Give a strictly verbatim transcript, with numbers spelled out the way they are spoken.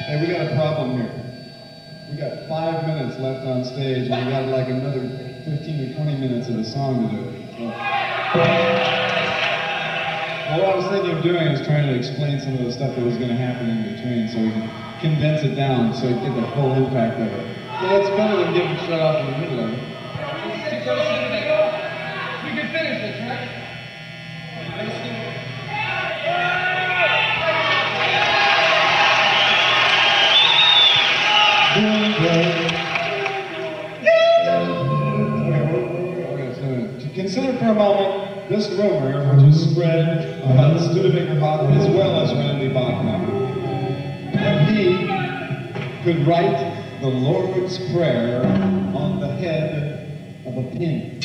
Hey, we got a problem here. We got five minutes left on stage, and we got like another fifteen or twenty minutes of the song to do. So. Well, what I was thinking of doing is trying to explain some of the stuff that was going to happen in between, so we can condense it down, so you get the full impact of it. Yeah, it's better than getting shut off in the middle of it. We can finish this, right? Consider for a moment this rumor which is spread about Studebaker Bach as well as Randy Bachman. That he could write the Lord's Prayer on the head of a pin.